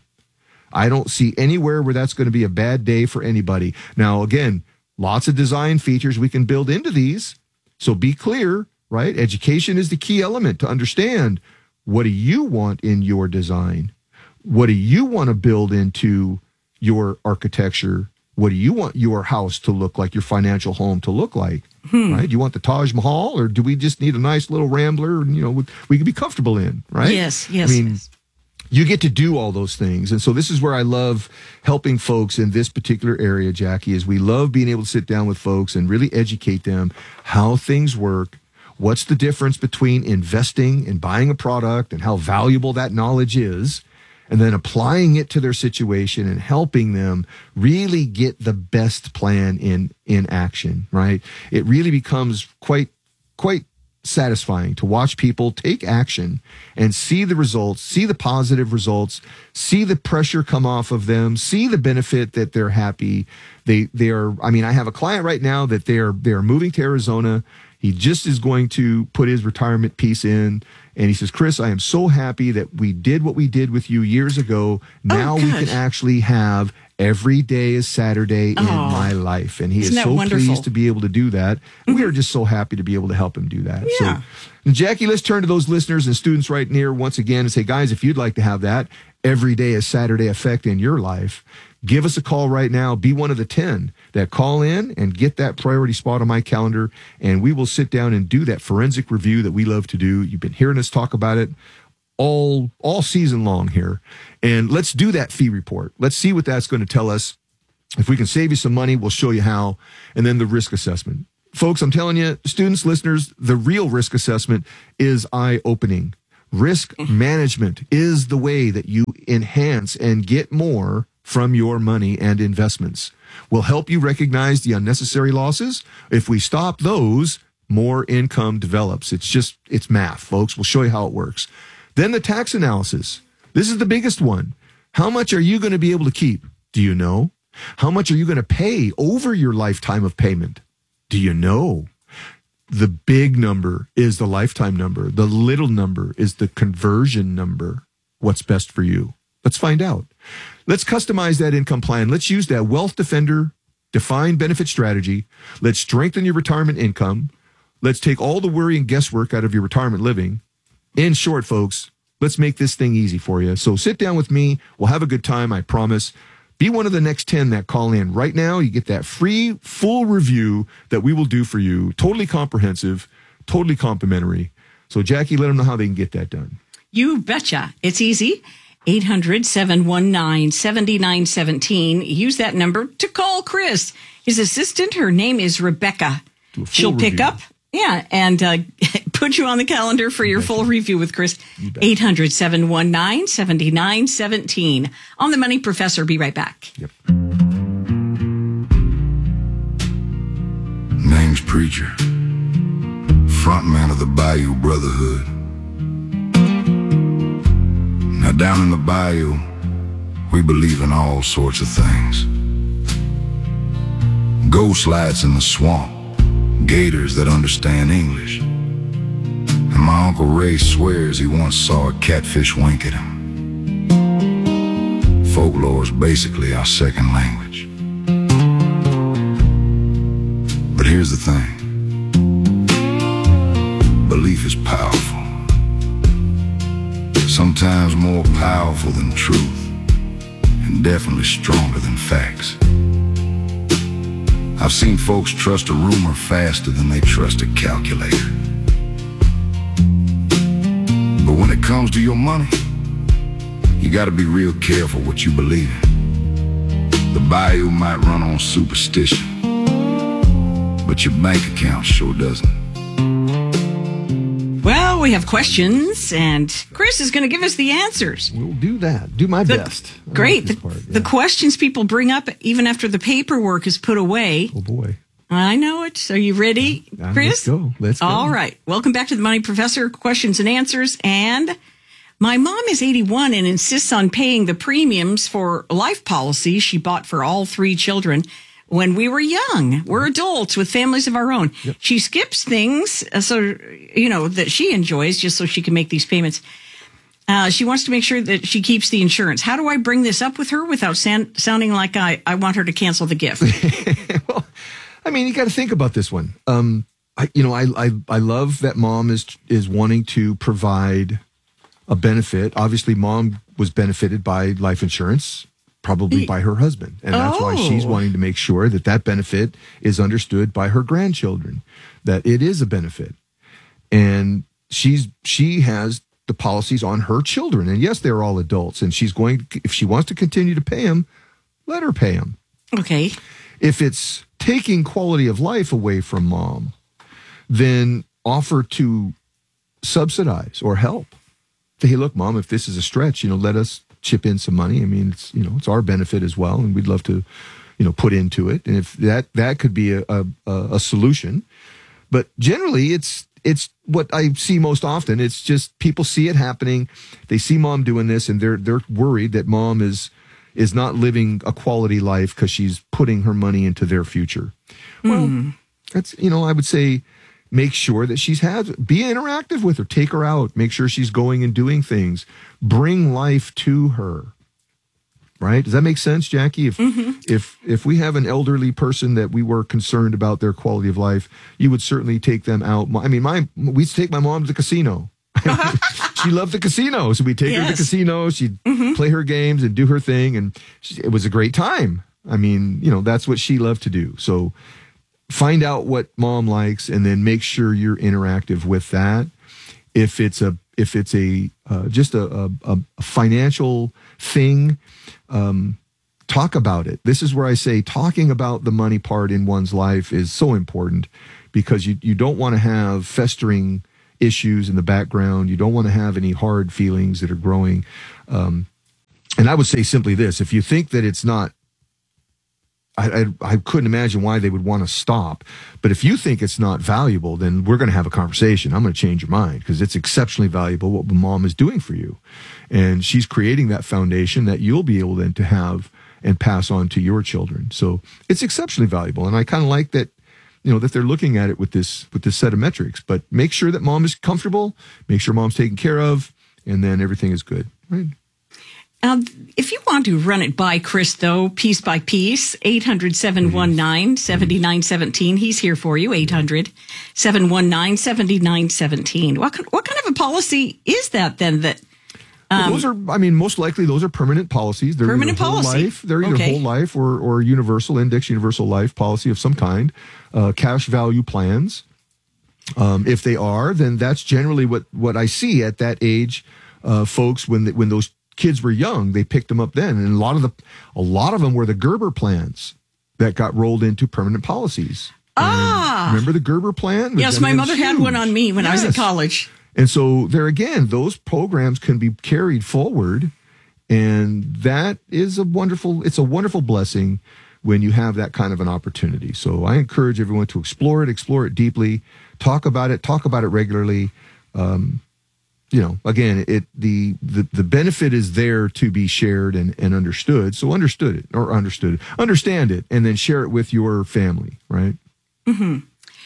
D: I don't see anywhere where that's going to be a bad day for anybody. Now, again, lots of design features we can build into these. So be clear, right? Education is the key element to understand, what do you want in your design? What do you want to build into your architecture? What do you want your house to look like, your financial home to look like? Hmm. Right? Do you want the Taj Mahal, or do we just need a nice little Rambler, and, you know, we can be comfortable in, right?
G: Yes, yes.
D: I mean,
G: yes.
D: you get to do all those things. And so this is where I love helping folks in this particular area, Jackie, is we love being able to sit down with folks and really educate them how things work. What's the difference between investing and buying a product and how valuable that knowledge is, and then applying it to their situation and helping them really get the best plan in, in action, right? It really becomes quite, quite satisfying to watch people take action and see the results, see the positive results, see the pressure come off of them, see the benefit that they're happy. They, they are, I mean, I have a client right now that they are, they are moving to Arizona. He just is going to put his retirement piece in. And he says, Chris, I am so happy that we did what we did with you years ago. Now
G: Oh,
D: we
G: good.
D: can actually have every day is Saturday in
G: Oh.
D: my life. And he
G: Isn't
D: is
G: that
D: so
G: wonderful?
D: pleased to be able to do that. We are just so happy to be able to help him do that.
G: Yeah.
D: So, Jackie, let's turn to those listeners and students right near once again and say, guys, if you'd like to have that every day is Saturday effect in your life, give us a call right now. Be one of the ten that call in and get that priority spot on my calendar, and we will sit down and do that forensic review that we love to do. You've been hearing us talk about it all all season long here. And let's do that fee report. Let's see what that's going to tell us. If we can save you some money, we'll show you how. And then the risk assessment. Folks, I'm telling you, students, listeners, the real risk assessment is eye-opening. Risk management is the way that you enhance and get more from your money and investments. We'll help you recognize the unnecessary losses. If we stop those, more income develops. It's just, it's math, folks. We'll show you how it works. Then the tax analysis. This is the biggest one. How much are you going to be able to keep? Do you know? How much are you going to pay over your lifetime of payment? Do you know? The big number is the lifetime number. The little number is the conversion number. What's best for you? Let's find out. Let's customize that income plan. Let's use that Wealth Defender defined benefit strategy. Let's strengthen your retirement income. Let's take all the worry and guesswork out of your retirement living. In short, folks, let's make this thing easy for you. So sit down with me. We'll have a good time, I promise. Be one of the next ten that call in. Right now, you get that free, full review that we will do for you. Totally comprehensive, totally complimentary. So, Jackie, let them know how they can get that done.
G: You betcha. It's easy. eight hundred, seven one nine, seven nine one seven. Use that number to call Chris. His assistant, her name is Rebecca. She'll
D: review.
G: pick up, yeah, and uh, put you on the calendar for your full review with Chris. eight hundred, seven one nine, seven nine one seven. On the Money Professor. Be right back.
D: Yep.
E: Name's Preacher, frontman of the Bayou Brotherhood. Now down in the bayou, we believe in all sorts of things. Ghost lights in the swamp, gators that understand English. And my Uncle Ray swears he once saw a catfish wink at him. Folklore's basically our second language. But here's the thing. Belief is powerful. Sometimes more powerful than truth, and definitely stronger than facts. I've seen folks trust a rumor faster than they trust a calculator. But when it comes to your money, you gotta be real careful what you believe in. The bayou might run on superstition, but your bank account sure doesn't.
G: Well, we have questions, and Chris is going to give us the answers.
D: We'll do that. Do my
G: The-
D: best. I
G: Great.
D: like
G: The,
D: this part,
G: the
D: yeah.
G: questions people bring up even after the paperwork is put away.
D: Oh, boy.
G: I know it. Are you ready,
D: Uh,
G: Chris?
D: Let's go. Let's go.
G: All right. Welcome back to the Money Professor, questions and answers. And my mom is eighty-one and insists on paying the premiums for life policies she bought for all three children when we were young. We're adults with families of our own.
D: Yep.
G: She skips things uh, so, you know, that she enjoys just so she can make these payments. Uh, she wants to make sure that she keeps the insurance. How do I bring this up with her without san- sounding like I, I want her to cancel the gift?
D: Well, I mean, you got to think about this one. Um, I, you know, I, I, I love that mom is is wanting to provide a benefit. Obviously, mom was benefited by life insurance, probably by her husband, and that's why she's
G: Oh.
D: wanting to make sure that that benefit is understood by her grandchildren, that it is a benefit, and she's she has the policies on her children, and yes, they're all adults, and she's going to, if she wants to continue to pay them, let her pay them.
G: Okay.
D: If it's taking quality of life away from mom, then offer to subsidize or help. Say, hey, look, mom, if this is a stretch, you know, let us chip in some money. I mean, it's, you know, it's our benefit as well, and we'd love to, you know, put into it. And if that that could be a a, a solution, but generally, it's it's what I see most often. It's just people see it happening, they see mom doing this, and they're they're worried that mom is. is not living a quality life because she's putting her money into their future. Well, that's, you know, I would say make sure that she's has, be interactive with her, take her out, make sure she's going and doing things, bring life to her. Right? Does that make sense, Jackie? If,
G: Mm-hmm.
D: if, if we have an elderly person that we were concerned about their quality of life, you would certainly take them out. I mean, my, we used to take my mom to the casino. she loved the casino. So we'd take her to the
G: Yes.
D: casino. She'd
G: Mhm.
D: play her games and do her thing. And she, it was a great time. I mean, you know, that's what she loved to do. So find out what mom likes and then make sure you're interactive with that. If it's a, if it's a, uh, just a, a, a financial thing, um, talk about it. This is where I say talking about the money part in one's life is so important, because you, you don't want to have festering issues in the background. You don't want to have any hard feelings that are growing. Um, and I would say simply this: if you think that it's not, I, I, I couldn't imagine why they would want to stop. But if you think it's not valuable, then we're going to have a conversation. I'm going to change your mind, because it's exceptionally valuable what mom is doing for you. And she's creating that foundation that you'll be able then to have and pass on to your children. So it's exceptionally valuable. And I kind of like that, you know, that they're looking at it with this, with this set of metrics. But make sure that mom is comfortable, make sure mom's taken care of, and then everything is good. Right?
G: Um, if you want to run it by Chris, though, piece by piece, eight hundred, seven one nine, seven nine one seven. He's here for you, eight hundred, seven one nine, seven nine one seven. What, kind- what kind of a policy is that, then, that... Um,
D: well, those are, I mean, most likely those are permanent policies. They're
G: Permanent
D: either whole
G: policy.
D: life, they're either
G: Okay.
D: whole life or, or universal index, universal life policy of some kind, uh, cash value plans. Um, if they are, then that's generally what, what I see at that age, uh, folks, when, the, when those kids were young, they picked them up then. And a lot of the, a lot of them were the Gerber plans that got rolled into permanent policies.
G: Ah.
D: And remember the Gerber plan?
G: Yes, my mother had one on me when I was in
D: Yes.
G: college.
D: And so there again, those programs can be carried forward, and that is a wonderful, it's a wonderful blessing when you have that kind of an opportunity. So I encourage everyone to explore it, explore it deeply, talk about it, talk about it regularly. Um, you know, again, it, the, the, the benefit is there to be shared and, and understood. So understood it or understood it, understand it, and then share it with your family. Right.
G: Mm-hmm.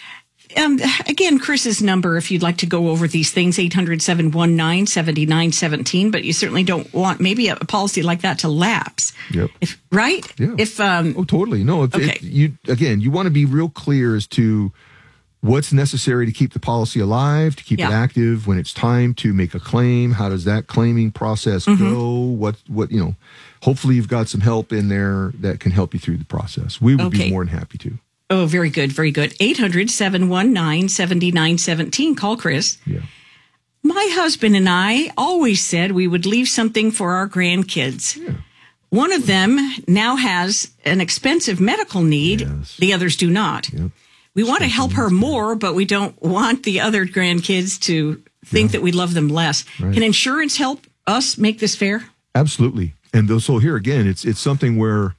G: Um, again, Chris's number, if you'd like to go over these things, eight hundred, seven one nine, seven nine one seven, but you certainly don't want maybe a, a policy like that to lapse.
D: Yep.
G: If, right?
D: Yeah.
G: If, um,
D: oh, totally. No, if
G: okay.
D: it, you, again, you want to be real clear as to what's necessary to keep the policy alive, to keep
G: Yeah.
D: it active when it's time to make a claim. How does that claiming process
G: Mhm.
D: go? What, what, you know, hopefully you've got some help in there that can help you through the process. We would
G: Okay.
D: be more than happy to.
G: Oh, very good, very good. eight hundred, seven one nine, seven nine one seven. Call Chris.
D: Yeah.
G: My husband and I always said we would leave something for our grandkids.
D: Yeah.
G: One of them now has an expensive medical need.
D: Yes.
G: The others do not.
D: Yep.
G: We want to help her more, but we don't want the other grandkids to think that we love them less.
D: Right.
G: Can insurance help us make this fair?
D: Absolutely. And though, so here again, it's, it's something where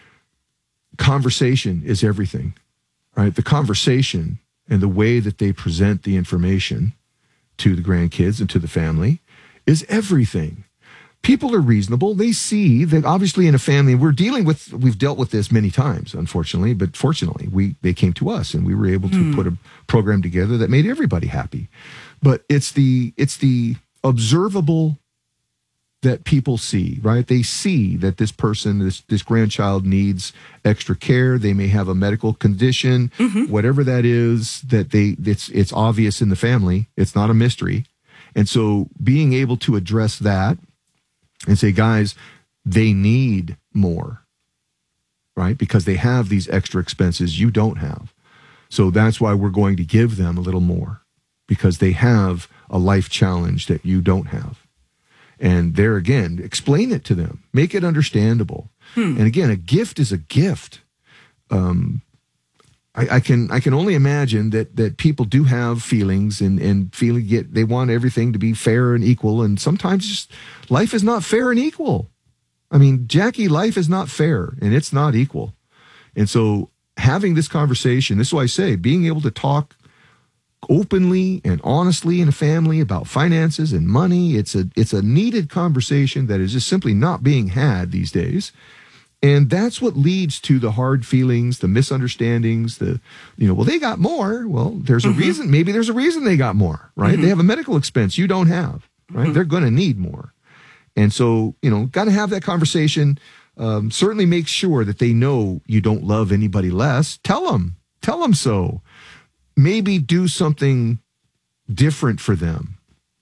D: conversation is everything, right? The conversation and the way that they present the information to the grandkids and to the family is everything. People are reasonable. They see that obviously in a family, we're dealing with, we've dealt with this many times, unfortunately, but fortunately we, they came to us and we were able to
G: Hmm.
D: put a program together that made everybody happy. But it's the, it's the observable that people see, right? They see that this person, this, this grandchild needs extra care. They may have a medical condition,
G: Mhm.
D: whatever that is, that they, it's, it's obvious in the family. It's not a mystery. And so being able to address that and say, guys, they need more, right? Because they have these extra expenses you don't have. So that's why we're going to give them a little more, because they have a life challenge that you don't have. And there again, explain it to them, make it understandable.
G: Hmm.
D: And again, a gift is a gift. Um, I, I can I can only imagine that that people do have feelings and and feeling get they want everything to be fair and equal, and sometimes just life is not fair and equal. I mean, Jackie, life is not fair and it's not equal. And so having this conversation, this is why I say being able to talk openly and honestly in a family about finances and money, it's a it's a needed conversation that is just simply not being had these days. And that's what leads to the hard feelings, the misunderstandings, the, you know, well, they got more. Well, there's a
G: Mhm.
D: reason. Maybe there's a reason they got more, right?
G: Mhm.
D: They have a medical expense you don't have, right?
G: Mhm.
D: They're going to need more. And so, you know, got to have that conversation. Um, certainly make sure that they know you don't love anybody less. Tell them, tell them so. Maybe do something different for them,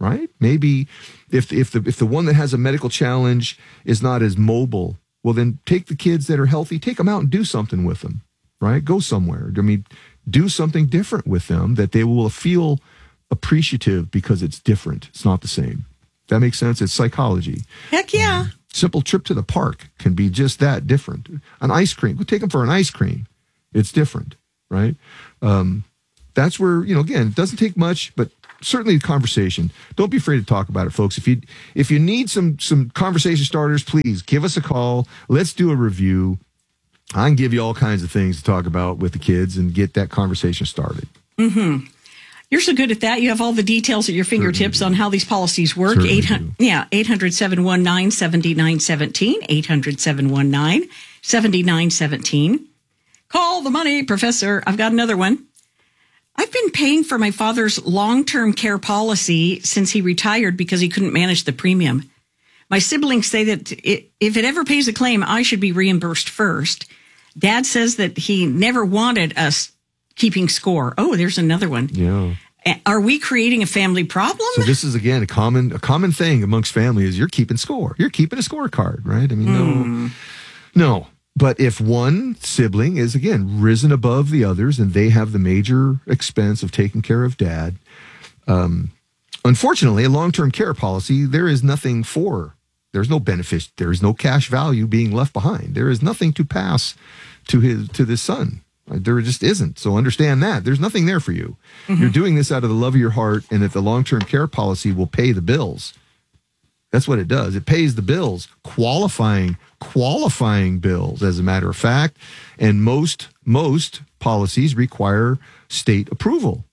D: right? Maybe if if the if the one that has a medical challenge is not as mobile, well, then take the kids that are healthy, take them out and do something with them, right? Go somewhere. I mean, do something different with them that they will feel appreciative because it's different. It's not the same. That makes sense? It's psychology.
G: Heck yeah.
D: Um, simple trip to the park can be just that different. An ice cream. Go take them for an ice cream. It's different, right? Um, that's where, you know, again, it doesn't take much, but certainly the conversation. Don't be afraid to talk about it, folks. If you if you need some some conversation starters, please give us a call. Let's do a review. I can give you all kinds of things to talk about with the kids and get that conversation started.
G: Mm-hmm. You're so good at that. You have all the details at your fingertips on how these policies work. eight hundred, yeah, eight hundred, seven one nine, seven nine one seven, eight hundred, seven one nine, seven nine one seven. Call the money, Professor. I've got another one. I've been paying for my father's long-term care policy since he retired because he couldn't manage the premium. My siblings say that it, if it ever pays a claim, I should be reimbursed first. Dad says that he never wanted us keeping score. Oh, there's another one.
D: Yeah.
G: Are we creating a family problem?
D: So this is, again, a common a common thing amongst family is you're keeping score. You're keeping a scorecard, right? I mean,
G: Mm.
D: no, no. But if one sibling is, again, risen above the others and they have the major expense of taking care of dad, um, unfortunately, a long-term care policy, there is nothing for. There's no benefit. There is no cash value being left behind. There is nothing to pass to his to this son. There just isn't. So understand that. There's nothing there for you. Mm-hmm. You're doing this out of the love of your heart, and that the long-term care policy will pay the bills. That's what it does. It pays the bills, qualifying, qualifying bills, as a matter of fact. And most, most policies require state approval.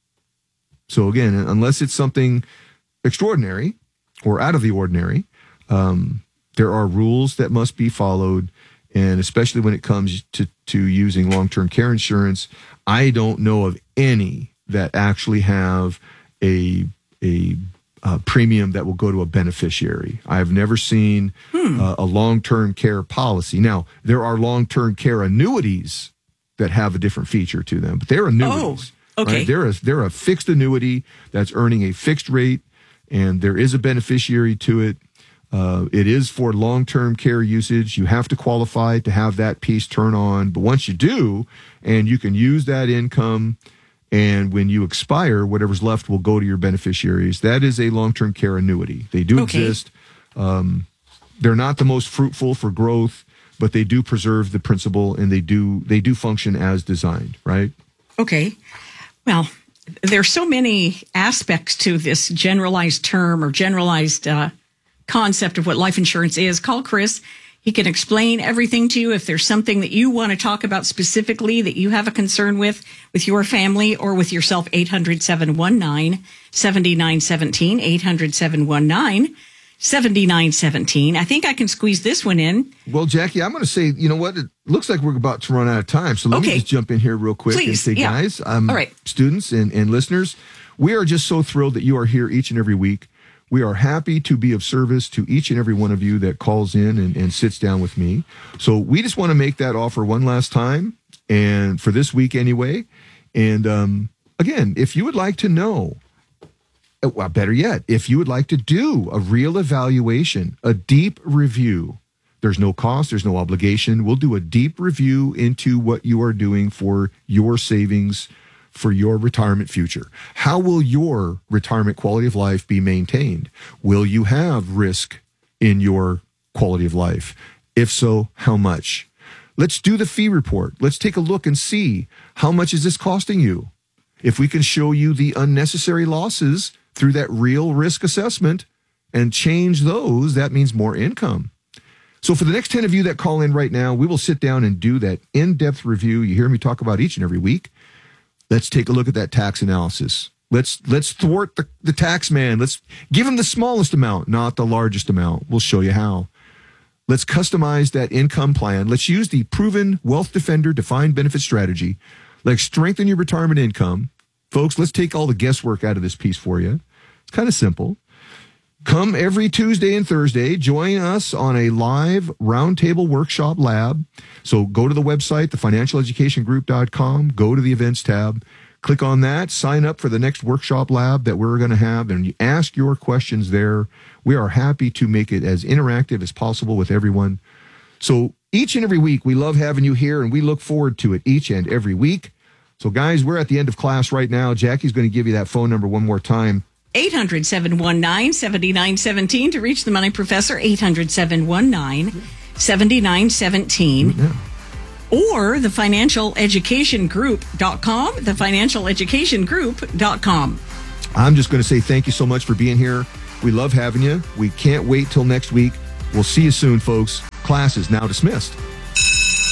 D: So again, unless it's something extraordinary or out of the ordinary, um, there are rules that must be followed. And especially when it comes to, to using long-term care insurance, I don't know of any that actually have a, a, uh, premium that will go to a beneficiary. I've never seen hmm. uh, a long-term care policy. Now, there are long-term care annuities that have a different feature to them, but they're annuities.
G: Oh, okay.
D: Right? They're a, they're a fixed annuity that's earning a fixed rate, and there is a beneficiary to it. Uh, it is for long-term care usage. You have to qualify to have that piece turn on. But once you do, and you can use that income, and when you expire, whatever's left will go to your beneficiaries. That is a long-term care annuity. They do okay. exist. Um, they're not the most fruitful for growth, but they do preserve the principle, and they do they do function as designed, right?
G: Okay. Well, there's so many aspects to this generalized term or generalized uh concept of what life insurance is. Call Chris. He can explain everything to you. If there's something that you want to talk about specifically that you have a concern with, with your family or with yourself, eight hundred, seven one nine, seven nine one seven, eight hundred, seven one nine, seven nine one seven. I think I can squeeze this one in.
D: Well, Jackie, I'm going to say, you know what? It looks like we're about to run out of time. So let
G: okay.
D: me just jump in here real quick
G: Please.
D: and say,
G: yeah.
D: guys, um,
G: All right.
D: students and, and listeners, we are just so thrilled that you are here each and every week. We are happy to be of service to each and every one of you that calls in and, and sits down with me. So we just want to make that offer one last time, and for this week anyway. And um, again, if you would like to know, well, better yet, if you would like to do a real evaluation, a deep review, there's no cost, there's no obligation. We'll do a deep review into what you are doing for your savings for your retirement future. How will your retirement quality of life be maintained? Will you have risk in your quality of life? If so, how much? Let's do the fee report. Let's take a look and see how much is this costing you. If we can show you the unnecessary losses through that real risk assessment and change those, that means more income. So for the next ten of you that call in right now, we will sit down and do that in-depth review you hear me talk about each and every week. Let's take a look at that tax analysis. Let's let's thwart the, the tax man. Let's give him the smallest amount, not the largest amount. We'll show you how. Let's customize that income plan. Let's use the proven Wealth Defender defined benefit strategy. Let's strengthen your retirement income. Folks, let's take all the guesswork out of this piece for you. It's kind of simple. Come every Tuesday and Thursday. Join us on a live roundtable workshop lab. So go to the website, the financial education group dot com. Go to the events tab. Click on that, sign up for the next workshop lab that we're going to have, and you ask your questions there. We are happy to make it as interactive as possible with everyone. So each and every week, we love having you here, and we look forward to it each and every week. So, guys, we're at the end of class right now. Jackie's going to give you that phone number one more time.
G: eight hundred, seven one nine, seven nine one seven to reach the Money Professor, eight hundred, seven one nine, seven nine one seven.
D: Yeah.
G: Or the financial education group dot com, the financial education group dot com.
D: I'm just going to say thank you so much for being here. We love having you. We can't wait till next week. We'll see you soon, folks. Class is now dismissed.